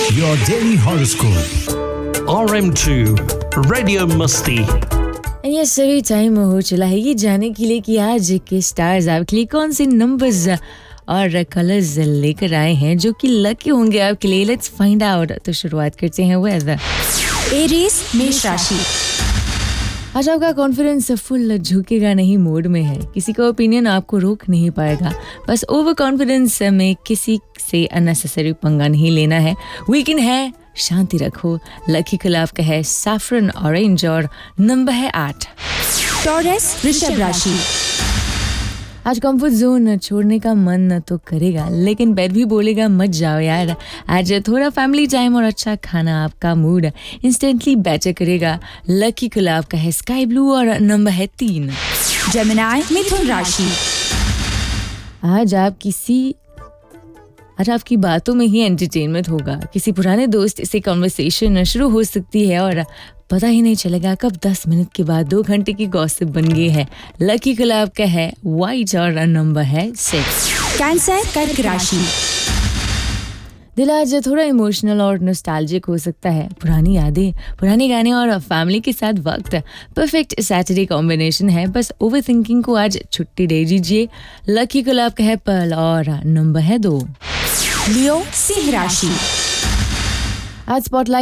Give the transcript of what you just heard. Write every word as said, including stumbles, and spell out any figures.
Your daily horoscope. R M two Radio Musti. ये सभी time हो चला है ये जाने के लिए कि आज के स्टार्स आपके लिए कौन से नंबर्स और कलर्स लेकर आए हैं जो कि लकी होंगे आपके लिए. Let's find out. तो शुरुआत करते हैं वेदर. एरीज मेष राशि. आज आपका कॉन्फिडेंस फुल झुकेगा नहीं मोड में है. किसी का ओपिनियन आपको रोक नहीं पाएगा. बस ओवर कॉन्फिडेंस में किसी से अननेसेसरी पंगा नहीं लेना है. वीकेंड है, शांति रखो. लकी कलर आपका है सैफरन ऑरेंज और नंबर है आठ. टॉरस वृषभ राशि. आज कंफर्ट जोन छोड़ने का मन तो करेगा लेकिन बेड भी बोलेगा मत जाओ यार. आज थोड़ा फैमिली टाइम और अच्छा खाना आपका मूड इंस्टेंटली बेटर करेगा. लकी कलर आपका है स्काई ब्लू और नंबर है तीन. जेमिनी मिथुन राशि. आज आप किसी आज आपकी बातों में ही एंटरटेनमेंट होगा. किसी पुराने दोस्त से कन्वर्सेशन शुरू हो सकती है और पता ही नहीं चलेगा कब दस मिनट के बाद दो घंटे की गॉसिप बन गई है. लकी कलर आपका है वाइट और नंबर है सिक्स. कैंसर कर्क राशि. दिल आज थोड़ा इमोशनल और नॉस्टैल्जिक हो सकता है. पुरानी यादें, पुराने गाने और फैमिली के साथ वक्त परफेक्ट सैटरडे कॉम्बिनेशन है. बस ओवर थिंकिंग को आज छुट्टी दे दीजिए. लकी कलर आपका है पर्ल और नंबर है दो. लियो सिंह राशि. आज स्पॉटलाइट